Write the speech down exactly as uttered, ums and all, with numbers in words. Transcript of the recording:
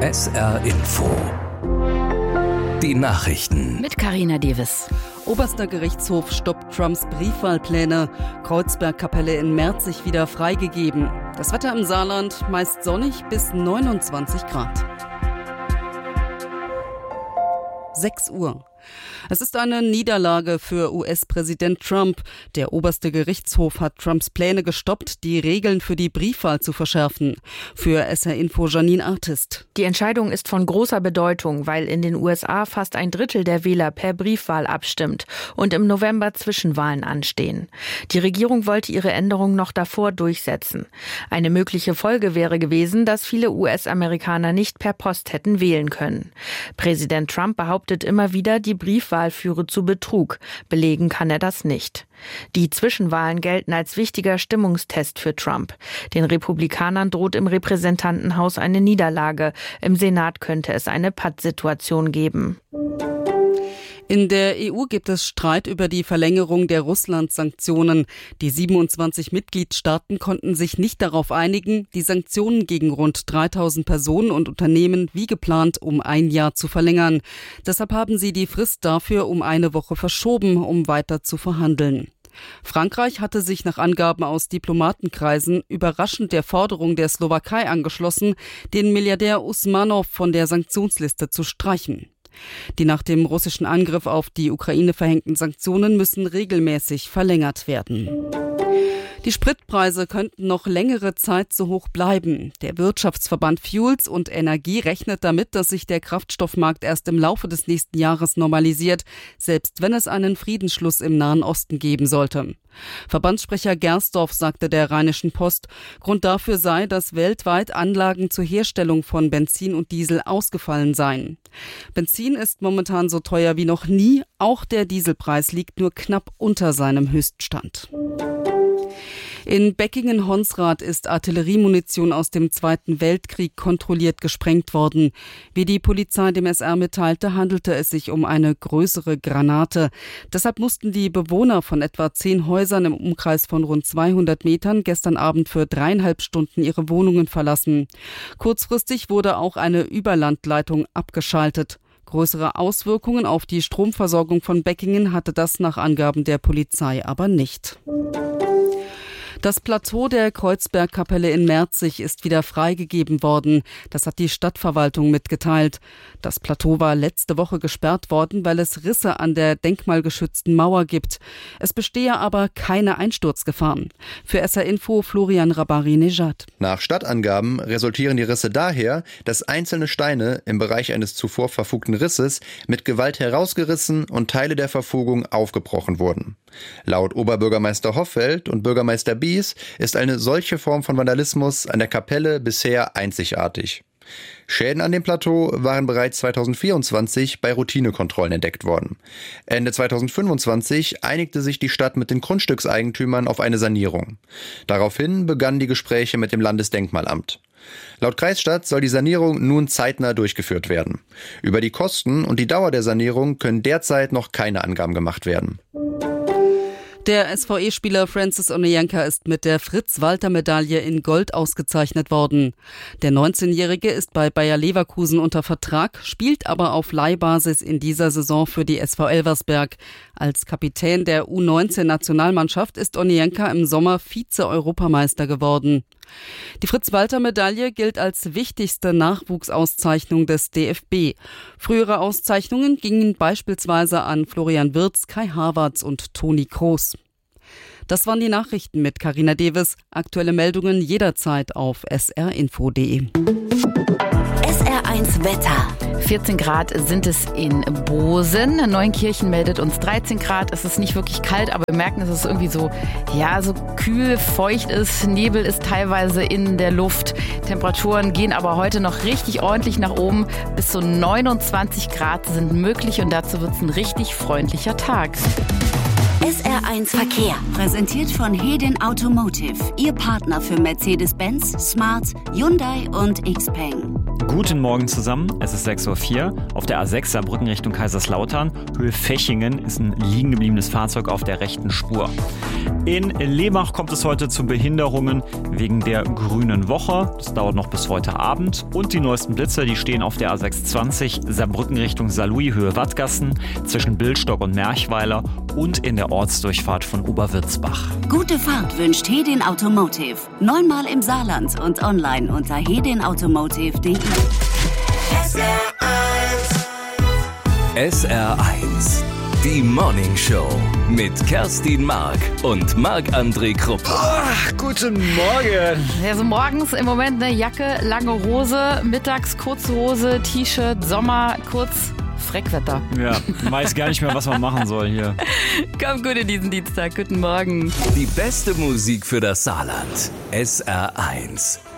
S R Info. Die Nachrichten. Mit Carina Davis. Oberster Gerichtshof stoppt Trumps Briefwahlpläne. Kreuzbergkapelle in Merzig wieder freigegeben. Das Wetter im Saarland meist sonnig bis neunundzwanzig Grad. sechs Uhr. Es ist eine Niederlage für U S-Präsident Trump. Der oberste Gerichtshof hat Trumps Pläne gestoppt, die Regeln für die Briefwahl zu verschärfen. Für S R Info Janine Artist. Die Entscheidung ist von großer Bedeutung, weil in den U S A fast ein Drittel der Wähler per Briefwahl abstimmt und im November Zwischenwahlen anstehen. Die Regierung wollte ihre Änderung noch davor durchsetzen. Eine mögliche Folge wäre gewesen, dass viele U S-Amerikaner nicht per Post hätten wählen können. Präsident Trump behauptet immer wieder, die Briefwahl führe zu Betrug. Belegen kann er das nicht. Die Zwischenwahlen gelten als wichtiger Stimmungstest für Trump. Den Republikanern droht im Repräsentantenhaus eine Niederlage. Im Senat könnte es eine Pattsituation geben. In der E U gibt es Streit über die Verlängerung der Russland-Sanktionen. Die siebenundzwanzig Mitgliedstaaten konnten sich nicht darauf einigen, die Sanktionen gegen rund dreitausend Personen und Unternehmen wie geplant um ein Jahr zu verlängern. Deshalb haben sie die Frist dafür um eine Woche verschoben, um weiter zu verhandeln. Frankreich hatte sich nach Angaben aus Diplomatenkreisen überraschend der Forderung der Slowakei angeschlossen, den Milliardär Usmanov von der Sanktionsliste zu streichen. Die nach dem russischen Angriff auf die Ukraine verhängten Sanktionen müssen regelmäßig verlängert werden. Die Spritpreise könnten noch längere Zeit so hoch bleiben. Der Wirtschaftsverband Fuels und Energie rechnet damit, dass sich der Kraftstoffmarkt erst im Laufe des nächsten Jahres normalisiert, selbst wenn es einen Friedensschluss im Nahen Osten geben sollte. Verbandssprecher Gersdorf sagte der Rheinischen Post, Grund dafür sei, dass weltweit Anlagen zur Herstellung von Benzin und Diesel ausgefallen seien. Benzin ist momentan so teuer wie noch nie, auch der Dieselpreis liegt nur knapp unter seinem Höchststand. In Beckingen-Honsrath ist Artilleriemunition aus dem Zweiten Weltkrieg kontrolliert gesprengt worden. Wie die Polizei dem S R mitteilte, handelte es sich um eine größere Granate. Deshalb mussten die Bewohner von etwa zehn Häusern im Umkreis von rund zweihundert Metern gestern Abend für dreieinhalb Stunden ihre Wohnungen verlassen. Kurzfristig wurde auch eine Überlandleitung abgeschaltet. Größere Auswirkungen auf die Stromversorgung von Beckingen hatte das nach Angaben der Polizei aber nicht. Das Plateau der Kreuzbergkapelle in Merzig ist wieder freigegeben worden. Das hat die Stadtverwaltung mitgeteilt. Das Plateau war letzte Woche gesperrt worden, weil es Risse an der denkmalgeschützten Mauer gibt. Es bestehe aber keine Einsturzgefahr. Für S R Info Florian Rabari-Nejad. Nach Stadtangaben resultieren die Risse daher, dass einzelne Steine im Bereich eines zuvor verfugten Risses mit Gewalt herausgerissen und Teile der Verfugung aufgebrochen wurden. Laut Oberbürgermeister Hoffeld und Bürgermeister Bies ist eine solche Form von Vandalismus an der Kapelle bisher einzigartig. Schäden an dem Plateau waren bereits zweitausendvierundzwanzig bei Routinekontrollen entdeckt worden. Ende zweitausendfünfundzwanzig einigte sich die Stadt mit den Grundstückseigentümern auf eine Sanierung. Daraufhin begannen die Gespräche mit dem Landesdenkmalamt. Laut Kreisstadt soll die Sanierung nun zeitnah durchgeführt werden. Über die Kosten und die Dauer der Sanierung können derzeit noch keine Angaben gemacht werden. Der S V E-Spieler Francis Onyenka ist mit der Fritz-Walter-Medaille in Gold ausgezeichnet worden. Der neunzehnjährige ist bei Bayer Leverkusen unter Vertrag, spielt aber auf Leihbasis in dieser Saison für die S V Elversberg. Als Kapitän der U neunzehn-Nationalmannschaft ist Onyenka im Sommer Vize-Europameister geworden. Die Fritz-Walter-Medaille gilt als wichtigste Nachwuchsauszeichnung des D F B. Frühere Auszeichnungen gingen beispielsweise an Florian Wirtz, Kai Havertz und Toni Kroos. Das waren die Nachrichten mit Carina Davis. Aktuelle Meldungen jederzeit auf s r info punkt d e. S R eins Wetter. vierzehn Grad sind es in Bosen. Neunkirchen meldet uns dreizehn Grad. Es ist nicht wirklich kalt, aber wir merken, dass es irgendwie so, ja, so kühl, feucht ist. Nebel ist teilweise in der Luft. Temperaturen gehen aber heute noch richtig ordentlich nach oben. Bis zu neunundzwanzig Grad sind möglich und dazu wird es ein richtig freundlicher Tag. S R eins Verkehr. Präsentiert von Hedin Automotive. Ihr Partner für Mercedes-Benz, Smart, Hyundai und Xpeng. Guten Morgen zusammen, es ist sechs Uhr vier. Auf der A sechs Saarbrücken Richtung Kaiserslautern, Höhe Fechingen, ist ein liegen gebliebenes Fahrzeug auf der rechten Spur. In Lehmach kommt es heute zu Behinderungen wegen der Grünen Woche. Das dauert noch bis heute Abend. Und die neuesten Blitze, die stehen auf der A sechshundertzwanzig Saarbrücken Richtung Saarlouis, Höhe Wattgassen, zwischen Billstock und Merchweiler und in der Ortsdurchfahrt von Oberwürzbach. Gute Fahrt wünscht Hedin Automotive. Neunmal im Saarland und online unter hedin automotive punkt de. S R eins. S R eins. Die Morning Show mit Kerstin Mark und Marc-André Krupp. Ach, guten Morgen. Also morgens im Moment eine Jacke, lange Hose, mittags kurze Hose, T-Shirt, Sommer, kurz Freckwetter. Ja, weiß gar nicht mehr, was man machen soll hier. Komm gut in diesen Dienstag. Guten Morgen. Die beste Musik für das Saarland. S R eins.